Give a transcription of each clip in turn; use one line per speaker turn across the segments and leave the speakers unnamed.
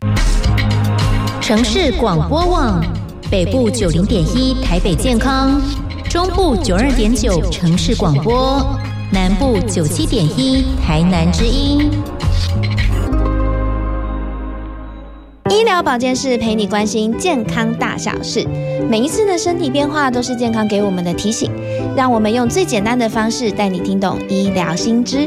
城市广播网，北部90.1台北健康，中部92.9城市广播，南部97.1台南之音。
医疗保健室陪你关心健康大小事，每一次的身体变化都是健康给我们的提醒，让我们用最简单的方式带你听懂医疗新知。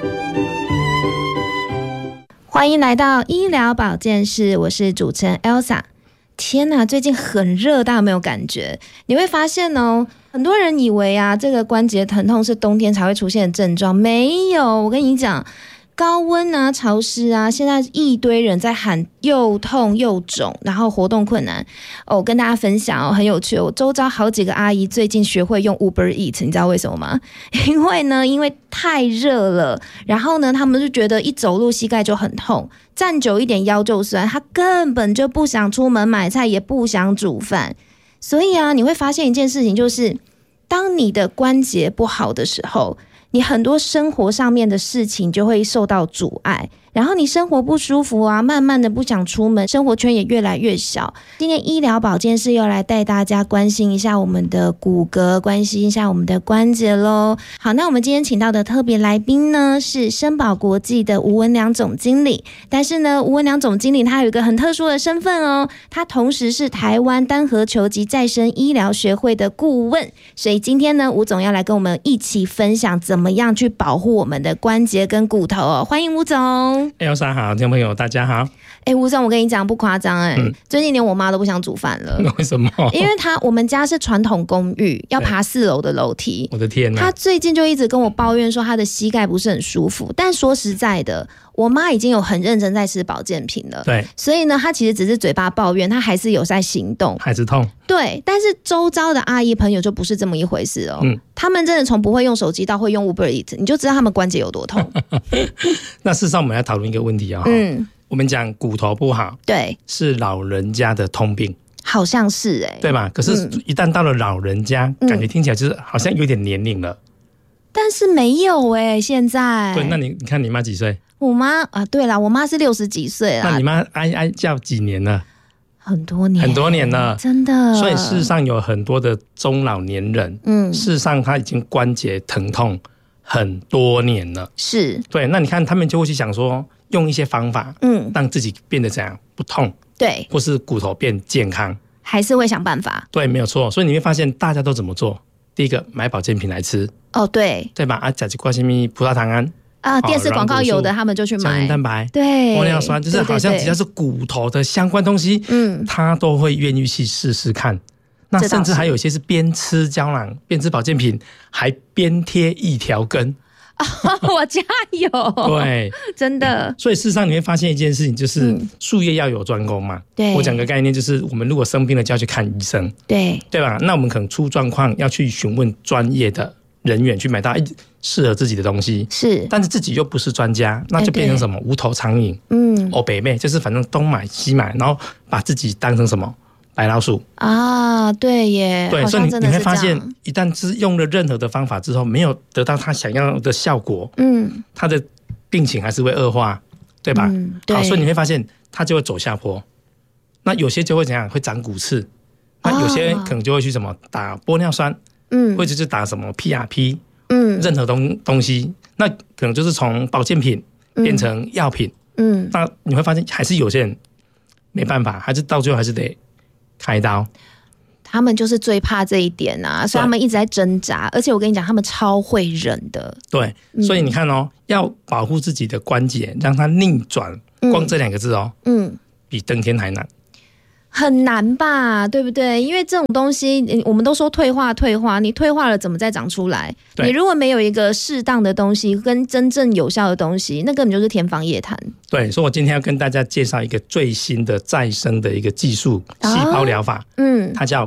欢迎来到医疗保健室，我是主持人 Elsa。 天哪，最近很热，大家有没有感觉？你会发现哦，很多人以为啊，这个关节疼痛是冬天才会出现的症状，没有。我跟你讲，高温啊、潮湿啊，现在一堆人在喊又痛又肿，然后活动困难。我跟大家分享哦，很有趣。我周遭好几个阿姨最近学会用 Uber Eats， 你知道为什么吗？因为太热了，然后呢，他们就觉得一走路膝盖就很痛，站久一点腰就酸，他根本就不想出门买菜，也不想煮饭。所以啊，你会发现一件事情，就是当你的关节不好的时候，你很多生活上面的事情就会受到阻碍，然后你生活不舒服啊，慢慢的不想出门，生活圈也越来越小。今天医疗保健室又来带大家关心一下我们的骨骼，关心一下我们的关节咯。好，那我们今天请到的特别来宾呢，是生保国际的吴文良总经理。但是呢，吴文良总经理他有一个很特殊的身份哦，他同时是台湾单核球及再生医疗学会的顾问。所以今天呢，吴总要来跟我们一起分享怎么样去保护我们的关节跟骨头哦。欢迎吴总。
Elsa 好，听众朋友大家好。
吴总，我跟你讲不夸张最近连我妈都不想煮饭了。
为什么？
因为我们家是传统公寓，要爬4楼的楼梯。
我的天哪！
她最近就一直跟我抱怨说她的膝盖不是很舒服。但说实在的，我妈已经有很认真在吃保健品了。
对，
所以呢，她其实只是嘴巴抱怨，她还是有在行动，
还是痛。
对，但是周遭的阿姨朋友就不是这么一回事哦。他们真的从不会用手机到会用 Uber Eats， 你就知道他们关节有多痛。
那事实上我们要讨论一个问题啊、我们讲骨头不好，
对，
是老人家的通病，
好像是
对吧？可是一旦到了老人家，感觉听起来就是好像有点年龄了。
但是没有现在。
对，那你看你妈几岁？
我妈啊，对啦，我妈是60几岁啦。
那你妈哀叫几年了？
很多年，
很多年了，
真的。
所以事实上有很多的中老年人，事实上他已经关节疼痛很多年了。
是，
对。那你看他们就会去想说，用一些方法，让自己变得怎样不痛，
对，
或是骨头变健康，
还是会想办法。
对，没有错。所以你会发现大家都怎么做？第一个，买保健品来吃。
哦，对，
对吧？啊，甲基瓜西米、葡萄糖胺
啊，电视广告有的他们就去买。
胶原蛋白，
对，
玻尿酸，就是好像只要是骨头的相关东西，他都会愿意去试试看。那甚至还有一些是边吃胶囊、边吃保健品，还边贴一条根。
我家有，
对，
真的。
所以事实上你会发现一件事情，就是术业要有专攻嘛。
对，
我讲个概念，就是我们如果生病了就要去看医生，对吧？那我们可能出状况要去询问专业的人员，去买到适合自己的东西。是，但是自己又不是专家，那就变成什么无头苍蝇。北妹就是反正东买西买，然后把自己当成什么白老鼠啊？对耶，对，所以你会发现，一旦是用了任何的方法之后，没有得到他想要的效果，他的病情还是会恶化，对吧？对，好，所以你会发现他就会走下坡。那有些就会怎样？会长骨刺。那有些可能就会去什么打玻尿酸，或者是打什么 PRP，任何东西，那可能就是从保健品变成药品。那你会发现还是有些人没办法，还是到最后还是得开刀。
他们就是最怕这一点啊，所以他们一直在挣扎。而且我跟你讲，他们超会忍的。对，
所以你看哦，要保护自己的关节，让它逆转，光这2个字哦，比登天还难。
很难吧，对不对？因为这种东西我们都说退化，你退化了怎么再长出来？你如果没有一个适当的东西跟真正有效的东西，那根本就是天方夜谭。对，
所以我今天要跟大家介绍一个最新的再生的一个技术，细胞疗法，它叫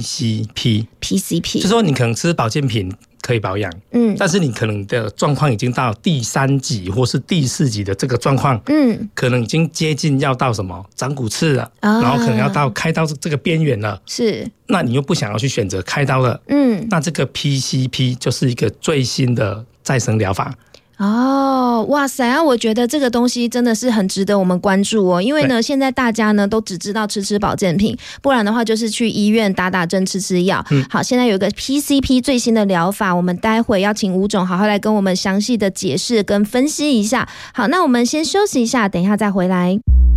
PCP， 就是说你可能吃保健品可以保养，但是你可能的状况已经到第3级或是第4级的这个状况，可能已经接近要到什么长骨刺了，然后可能要到开刀这个边缘了，是，那你又不想要去选择开刀了，那这个 PCP 就是一个最新的再生疗法。
哦，哇塞，我觉得这个东西真的是很值得我们关注哦，因为呢，现在大家呢都只知道吃保健品，不然的话就是去医院打针吃药。好，现在有一个 PCP 最新的疗法，我们待会要请吴总好好来跟我们详细的解释跟分析一下。好，那我们先休息一下，等一下再回来。